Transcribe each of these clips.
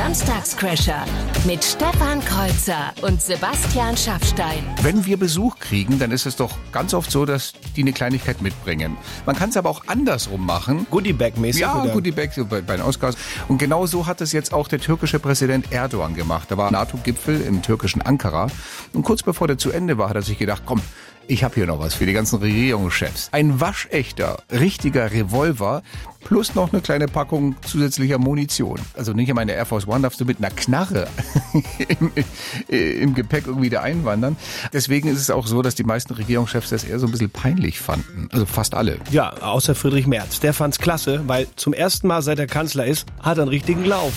Samstagscrasher mit Stefan Kreuzer und Sebastian Schaffstein. Wenn wir Besuch kriegen, dann ist es doch ganz oft so, dass die eine Kleinigkeit mitbringen. Man kann es aber auch andersrum machen. Goodiebag-mäßig? Ja, Goodiebag bei den Oscars. Und genau so hat es jetzt auch der türkische Präsident Erdogan gemacht. Da war ein NATO-Gipfel im türkischen Ankara. Und kurz bevor der zu Ende war, hat er sich gedacht, komm, ich habe hier noch was für die ganzen Regierungschefs. Ein waschechter, richtiger Revolver plus noch eine kleine Packung zusätzlicher Munition. Also nicht einmal in der Air Force One darfst du mit einer Knarre im Gepäck irgendwie da einwandern. Deswegen ist es auch so, dass die meisten Regierungschefs das eher so ein bisschen peinlich fanden. Also fast alle. Ja, außer Friedrich Merz. Der fand's klasse, weil zum ersten Mal, seit er Kanzler ist, hat er einen richtigen Lauf.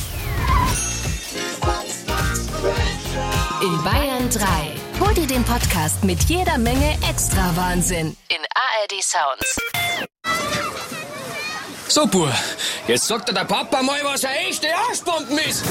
In Bayern 3. Hol dir den Podcast mit jeder Menge extra Wahnsinn in ARD Sounds. So, Bub, jetzt sagt dir der Papa mal, was eine echte Arschbomben ist.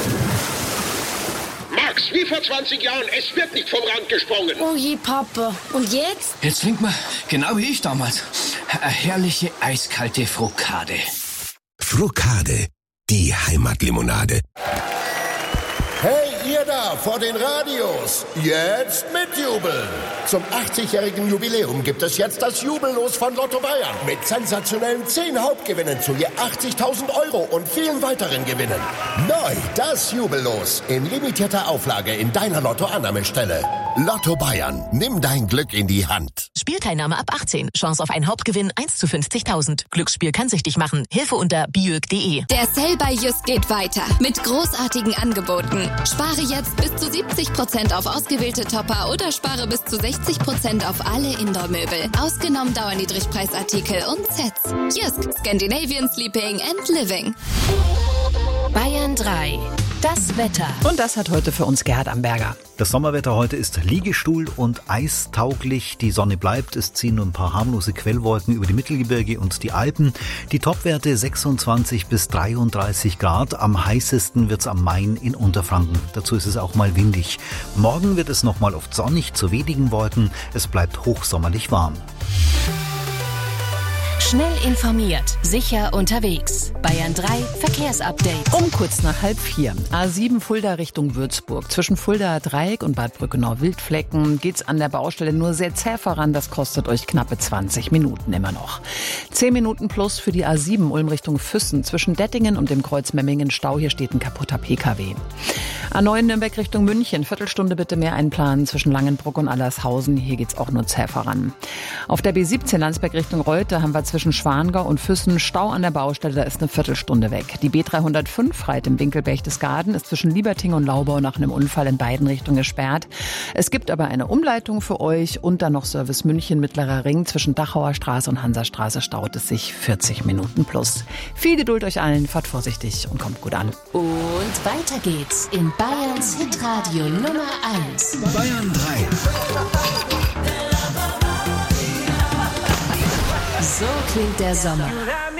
Max, wie vor 20 Jahren, es wird nicht vom Rand gesprungen. Oh je, Papa. Und jetzt? Jetzt trinkt man, genau wie ich damals, eine herrliche eiskalte Frokade. Frokade, die Heimatlimonade. Hey, ihr da vor den Radios, jetzt mitjubeln. Zum 80-jährigen Jubiläum gibt es jetzt das Jubellos von Lotto Bayern. Mit sensationellen 10 Hauptgewinnen zu je 80.000 € und vielen weiteren Gewinnen. Neu das Jubellos in limitierter Auflage in deiner Lotto-Annahmestelle. Lotto Bayern, nimm dein Glück in die Hand. Spielteilnahme ab 18. Chance auf einen Hauptgewinn 1 zu 50.000. Glücksspiel kann süchtig machen. Hilfe unter biög.de. Der Sale bei Just geht weiter. Mit großartigen Angeboten. Spare jetzt bis zu 70% auf ausgewählte Topper oder spare bis zu 60% auf alle Indoor-Möbel. Ausgenommen Dauerniedrigpreisartikel und Sets. Just, Scandinavian Sleeping and Living. Bayern 3. Das Wetter. Und das hat heute für uns Gerhard Amberger. Das Sommerwetter heute ist Liegestuhl- und eistauglich. Die Sonne bleibt. Es ziehen nur ein paar harmlose Quellwolken über die Mittelgebirge und die Alpen. Die Topwerte 26 bis 33 Grad. Am heißesten wird's am Main in Unterfranken. Dazu ist es auch mal windig. Morgen wird es nochmal oft sonnig zu wenigen Wolken. Es bleibt hochsommerlich warm. Schnell informiert, sicher unterwegs. Bayern 3 Verkehrsupdate. Um kurz nach 3:30. A7 Fulda Richtung Würzburg. Zwischen Fuldaer Dreieck und Bad Brückenau-Wildflecken geht's an der Baustelle nur sehr zäh voran. Das kostet euch knappe 20 Minuten immer noch. 10 Minuten plus für die A7 Ulm Richtung Füssen. Zwischen Dettingen und dem Kreuz Memmingen Stau. Hier steht ein kaputter PKW. A9 Nürnberg Richtung München. Viertelstunde bitte mehr einplanen zwischen Langenbruck und Allershausen. Hier geht's auch nur zäh voran. Auf der B17 Landsberg Richtung Reutte haben wir zwischen Schwangau und Füssen Stau an der Baustelle, da ist eine Viertelstunde weg. Die B305 Reit im Winkel Berchtesgaden ist zwischen Lieberting und Laubau nach einem Unfall in beiden Richtungen gesperrt. Es gibt aber eine Umleitung für euch und dann noch Service München Mittlerer Ring zwischen Dachauer Straße und Hansastraße staut es sich 40 Minuten plus. Viel Geduld euch allen, fahrt vorsichtig und kommt gut an. Und weiter geht's in Bayerns Hitradio Nummer 1. Bayern 3. So klingt der Sommer.